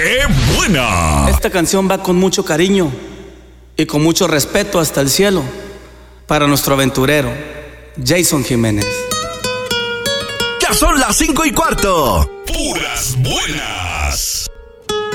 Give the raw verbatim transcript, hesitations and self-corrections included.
¡Qué buena! Esta canción va con mucho cariño y con mucho respeto hasta el cielo para nuestro aventurero, Jason Jiménez. Ya son las cinco y cuarto. ¡Puras buenas!